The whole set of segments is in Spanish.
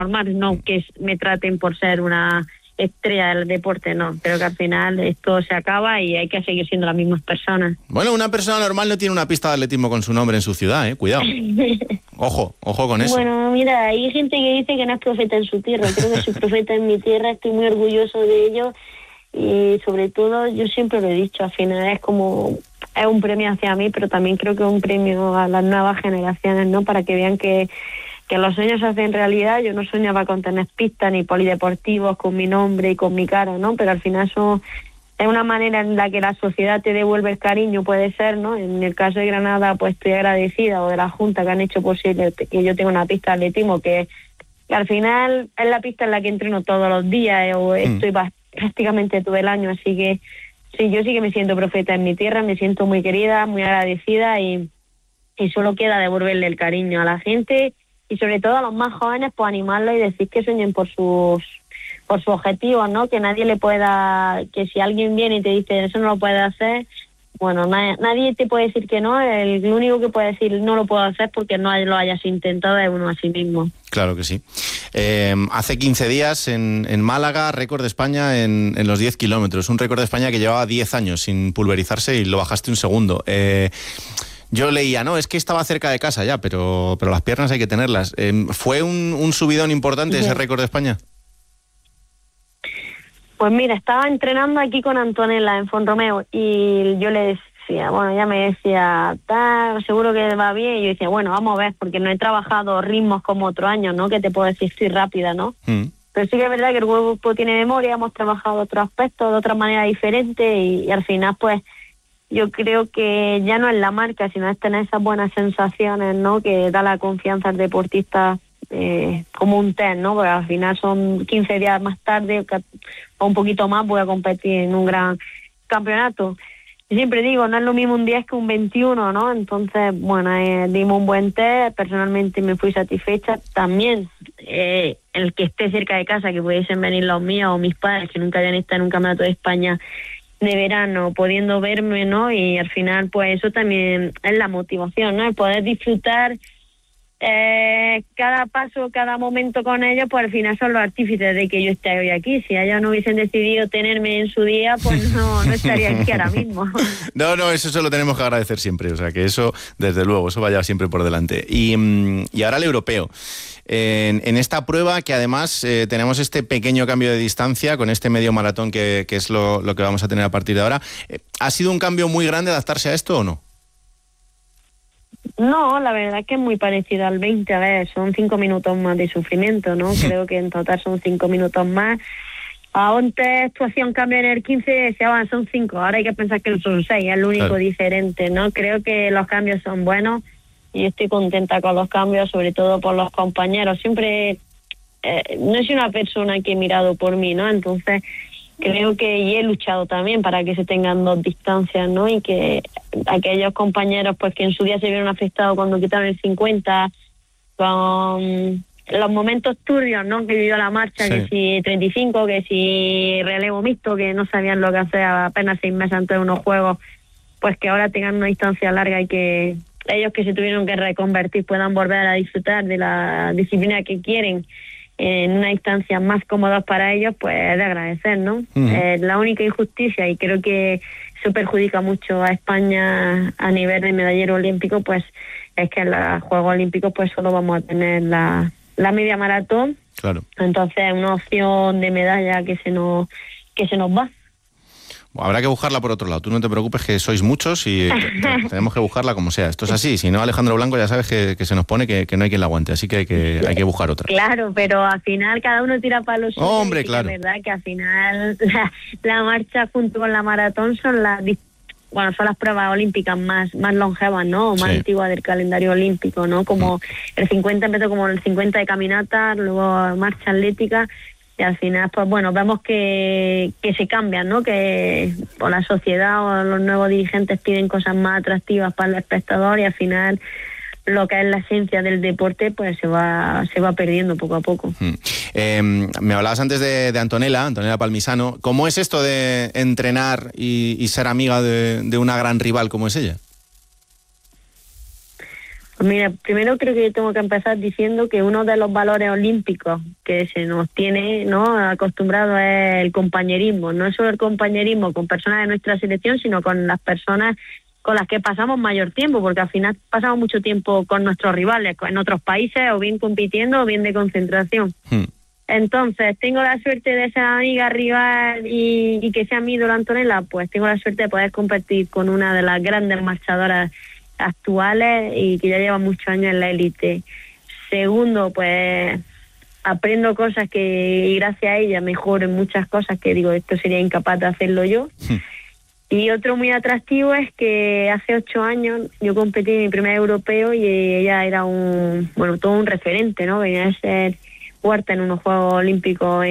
normal, no que me traten por ser una estrella del deporte, no. Creo que al final esto se acaba y hay que seguir siendo las mismas personas. Bueno, una persona normal no tiene una pista de atletismo con su nombre en su ciudad, cuidado. Ojo con eso. Bueno, mira, hay gente que dice que no es profeta en su tierra. Creo que soy profeta en mi tierra, estoy muy orgulloso de ello y sobre todo yo siempre lo he dicho, al final es un premio hacia mí, pero también creo que es un premio a las nuevas generaciones, ¿no? Para que vean que los sueños se hacen realidad. Yo no soñaba con tener pistas ni polideportivos con mi nombre y con mi cara, ¿no? Pero al final eso es una manera en la que la sociedad te devuelve el cariño, puede ser, ¿no? En el caso de Granada, pues estoy agradecida, o de la Junta, que han hecho posible que yo tenga una pista de atletismo, que al final es la pista en la que entreno todos los días, o estoy prácticamente todo el año, así que sí, yo sí que me siento profeta en mi tierra, me siento muy querida, muy agradecida y solo queda devolverle el cariño a la gente y sobre todo a los más jóvenes, pues animarlos y decir que sueñen por sus objetivos, ¿no? Que nadie que si alguien viene y te dice eso no lo puedes hacer, bueno, nadie te puede decir que no, el único que puede decir no lo puedo hacer porque no lo hayas intentado es uno a sí mismo. Claro que sí. Hace 15 días en Málaga, récord de España en los 10 kilómetros, un récord de España que llevaba 10 años sin pulverizarse y lo bajaste un segundo. Yo leía, no, es que estaba cerca de casa ya, pero las piernas hay que tenerlas. ¿Fue un subidón importante ese récord de España? Pues mira, estaba entrenando aquí con Antonella en Font-Romeu y yo le decía, bueno, ella me decía, seguro que va bien, y yo decía, bueno, vamos a ver, porque no he trabajado ritmos como otro año, ¿no? Que te puedo decir, estoy rápida, ¿no? Pero sí que es verdad que el cuerpo tiene memoria, hemos trabajado otros aspectos de otra manera diferente y al final, pues, yo creo que ya no es la marca, sino es tener esas buenas sensaciones, ¿no? Que da la confianza al deportista como un test, ¿no? Porque al final son 15 días más tarde o un poquito más voy a competir en un gran campeonato. Y siempre digo, no es lo mismo un 10 que un 21, ¿no? Entonces, bueno, dimos un buen test, personalmente me fui satisfecha. También el que esté cerca de casa, que pudiesen venir los míos o mis padres, que nunca habían estado en un campeonato de España de verano, pudiendo verme, ¿no? Y al final, pues eso también es la motivación, ¿no? El poder disfrutar cada paso, cada momento con ellos, pues al final son los artífices de que yo esté hoy aquí. Si ellos no hubiesen decidido tenerme en su día, pues no estaría aquí ahora mismo. No, eso se lo tenemos que agradecer siempre, o sea que eso, desde luego, eso vaya siempre por delante. Y ahora el europeo. En esta prueba, que además tenemos este pequeño cambio de distancia con este medio maratón que es lo que vamos a tener a partir de ahora, ¿ha sido un cambio muy grande adaptarse a esto o no? No, la verdad es que es muy parecido al 20, a ver, son 5 minutos más de sufrimiento, ¿no? Creo que en total son 5 minutos más. Antes tú hacías un cambio en el 15 y decías, bueno, son 5, ahora hay que pensar que son 6, es lo único diferente, ¿no? Creo que los cambios son buenos y estoy contenta con los cambios, sobre todo por los compañeros. Siempre, no soy una persona que he mirado por mí, ¿no? Entonces creo que y he luchado también para que se tengan dos distancias, ¿no? Y que aquellos compañeros pues que en su día se vieron afectados cuando quitaron el 50, con los momentos turbios, ¿no? Que vivió la marcha, que si 35, que si relevo mixto, que no sabían lo que hacer apenas 6 meses antes de unos juegos, pues que ahora tengan una distancia larga y que ellos que se tuvieron que reconvertir puedan volver a disfrutar de la disciplina que quieren en una distancia más cómoda para ellos, pues es de agradecer, ¿no? La única injusticia, y creo que eso perjudica mucho a España a nivel de medallero olímpico, pues es que en los Juegos Olímpicos pues solo vamos a tener la media maratón. Claro. Entonces una opción de medalla que se nos va. Habrá que buscarla por otro lado. Tú no te preocupes, que sois muchos y tenemos que buscarla como sea. Esto es así. Si no, Alejandro Blanco ya sabes que se nos pone que no hay quien la aguante. Así que hay que buscar otra. Claro, pero al final cada uno tira para los suyos. Hombre, claro. Es verdad que al final la marcha junto con la maratón son las pruebas olímpicas más longevas, ¿no? Más antiguas del calendario olímpico, ¿no? Como el 50 empezó como el 50 de caminata, luego marcha atlética. Y al final, pues bueno, vemos que se cambian, ¿no? Que por la sociedad o los nuevos dirigentes piden cosas más atractivas para el espectador y al final lo que es la esencia del deporte pues se va perdiendo poco a poco. Me hablabas antes de Antonella Palmisano. ¿Cómo es esto de entrenar y ser amiga de una gran rival como es ella? Mira, primero creo que tengo que empezar diciendo que uno de los valores olímpicos que se nos tiene, ¿no?, acostumbrado es el compañerismo. No es solo el compañerismo con personas de nuestra selección, sino con las personas con las que pasamos mayor tiempo, porque al final pasamos mucho tiempo con nuestros rivales, en otros países, o bien compitiendo o bien de concentración. Entonces, tengo la suerte de ser amiga, rival y que sea mi ídolo Antonella, pues tengo la suerte de poder competir con una de las grandes marchadoras actuales y que ya lleva muchos años en la élite. Segundo, pues aprendo cosas y gracias a ella mejoro en muchas cosas que digo, esto sería incapaz de hacerlo yo. Y otro muy atractivo es que hace 8 años yo competí en mi primer europeo y ella era todo un referente, ¿no? Venía a ser cuarta en unos Juegos Olímpicos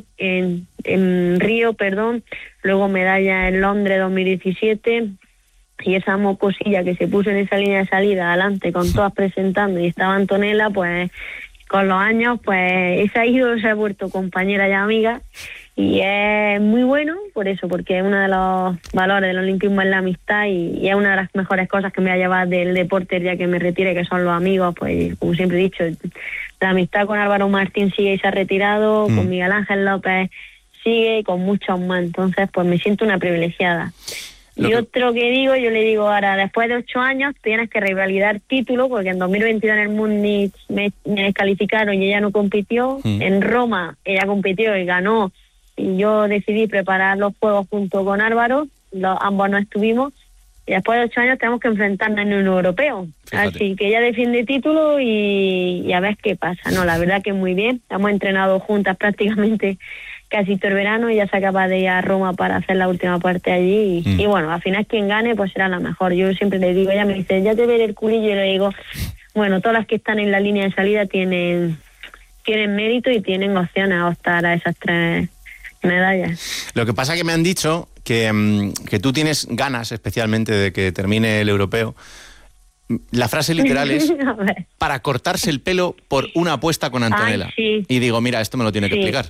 en Río, luego medalla en Londres 2017. Y esa mocosilla que se puso en esa línea de salida adelante con todas presentando y estaba Antonella, pues con los años pues esa ídolo se ha vuelto compañera y amiga y es muy bueno por eso, porque uno de los valores del olimpismo es la amistad y es una de las mejores cosas que me va a llevar del deporte el día que me retire, que son los amigos. Pues como siempre he dicho, la amistad con Álvaro Martín sigue y se ha retirado, con Miguel Ángel López sigue y con muchos más, entonces pues me siento una privilegiada. Otro que digo, yo le digo ahora, después de 8 años tienes que revalidar título, porque en 2022 en el Múnich me descalificaron y ella no compitió. En Roma ella compitió y ganó, y yo decidí preparar los juegos junto con Álvaro, ambos no estuvimos, y después de 8 años tenemos que enfrentarnos en un europeo. Fíjate. Así que ella defiende título y a ver qué pasa. No, la verdad que muy bien, hemos entrenado juntas prácticamente casi todo el verano. Ella se acaba de ir a Roma para hacer la última parte allí y bueno, al final quien gane pues será la mejor. Yo siempre le digo, ella me dice, ya te veré el culillo, y le digo, bueno, todas las que están en la línea de salida tienen mérito y tienen opciones a optar a esas 3 medallas. Lo que pasa es que me han dicho que tú tienes ganas especialmente de que termine el europeo. La frase literal es para cortarse el pelo por una apuesta con Antonella. Sí. Y digo, mira, esto me lo tiene que explicar.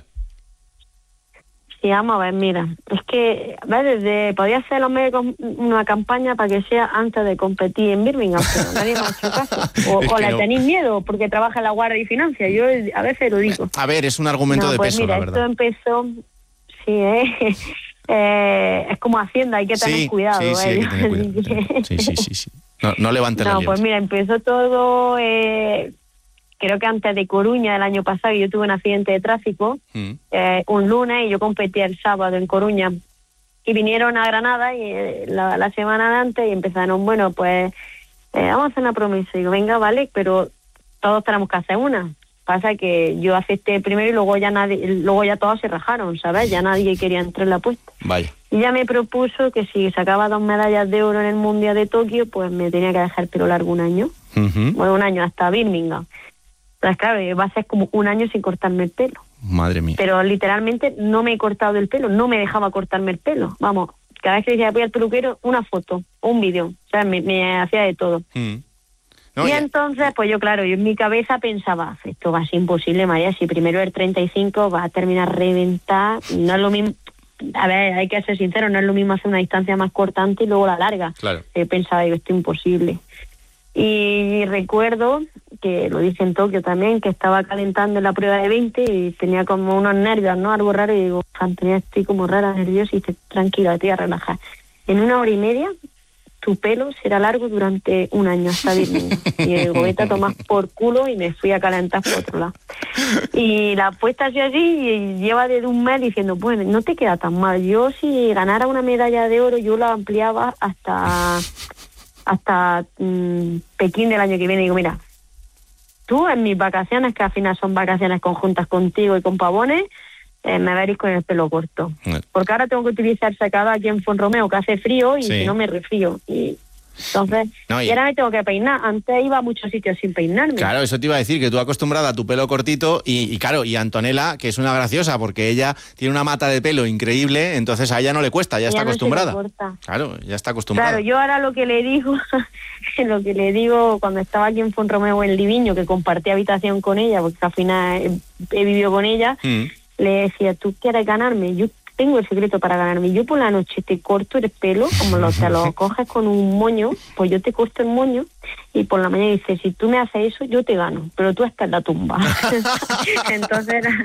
Sí, vamos a ver, mira, es que, podía hacer los medios una campaña para que sea antes de competir en Birmingham, pero nadie me ha hecho caso. O le tenéis miedo porque trabaja en la Guardia y Financia, yo a veces lo digo. A ver, es un argumento de peso, mira, la verdad. Esto empezó, es como Hacienda, hay que tener cuidado. Sí, hay que tener cuidado. Sí. No levante la pues mira, empezó todo... creo que antes de Coruña el año pasado yo tuve un accidente de tráfico un lunes y yo competí el sábado en Coruña y vinieron a Granada y la semana de antes y empezaron, bueno, pues vamos a hacer una promesa. Y digo, venga, vale, pero todos tenemos que hacer una. Pasa que yo acepté primero y luego ya todos se rajaron, ¿sabes? Ya nadie quería entrar en la apuesta. Vaya. Y ya me propuso que si sacaba 2 medallas de oro en el Mundial de Tokio, pues me tenía que dejar el pelo largo un año. Bueno, un año hasta Birmingham. Entonces, claro, va a ser como un año sin cortarme el pelo. Madre mía. Pero literalmente no me he cortado el pelo, no me dejaba cortarme el pelo. Vamos, cada vez que decía voy al peluquero, una foto o un vídeo. O sea, me hacía de todo. No, y entonces, pues yo en mi cabeza pensaba, esto va a ser imposible, María, si primero el 35 va a terminar reventar, no es lo mismo. A ver, hay que ser sincero, no es lo mismo hacer una distancia más cortante y luego la larga. Claro. Pensaba, esto es imposible. Y recuerdo que lo dije en Tokio también, que estaba calentando en la prueba de 20 y tenía como unos nervios, ¿no? Algo raro, y digo, Antonia, estoy como rara, nerviosa, y dice, tranquila, te voy a relajar. En 1 hora y media, tu pelo será largo durante un año hasta Birmingham. Y digo, vete a tomar por culo, y me fui a calentar por otro lado. Y la apuesta así y lleva desde un mes diciendo, bueno, no te queda tan mal. Yo si ganara una medalla de oro, yo la ampliaba hasta Pekín del año que viene. Digo, mira, tú en mis vacaciones, que al final son vacaciones conjuntas contigo y con Pavones, me veréis con el pelo corto. Porque ahora tengo que utilizar secada aquí en Fuenromeo, que hace frío y si no me resfrío. Y entonces, y ahora me tengo que peinar. Antes iba a muchos sitios sin peinarme. Claro, eso te iba a decir, que tú acostumbrada a tu pelo cortito y claro, y Antonella, que es una graciosa, porque ella tiene una mata de pelo increíble, entonces a ella no le cuesta, ya está acostumbrada. Claro, ya está acostumbrada. Claro, yo ahora lo que le digo cuando estaba aquí en Fuenromeo en Liviño, que compartí habitación con ella, porque al final he vivido con ella, le decía, ¿tú quieres ganarme? Yo tengo el secreto para ganarme. Yo por la noche te corto el pelo, como te lo coges con un moño, pues yo te corto el moño y por la mañana dices, si tú me haces eso, yo te gano, pero tú estás en la tumba. Entonces